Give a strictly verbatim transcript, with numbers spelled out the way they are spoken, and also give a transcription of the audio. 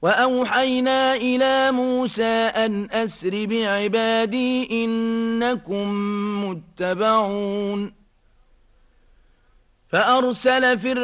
وأوحينا إلى موسى أن أسر بعبادي إنكم متبعون فأرسل فرعون